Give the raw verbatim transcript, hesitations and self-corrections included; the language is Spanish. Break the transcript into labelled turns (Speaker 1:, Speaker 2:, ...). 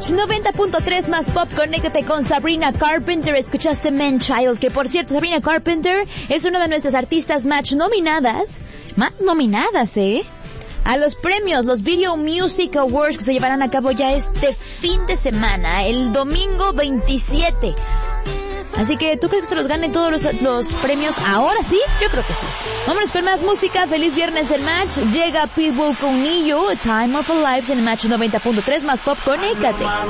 Speaker 1: Match noventa punto tres más pop, conéctate con Sabrina Carpenter. Escuchaste Man Child, que por cierto, Sabrina Carpenter es una de nuestras artistas Match nominadas, más nominadas, ¿eh? a los premios, los Video Music Awards, que se llevarán a cabo ya este fin de semana, el domingo veintisiete. Así que, ¿tú crees que se los ganen todos los, los premios ahora sí? Yo creo que sí. Vámonos con más música. Feliz viernes en Match. Llega Pitbull con Nillo, Time of Our Lives en Match noventa punto tres más pop. Conéctate.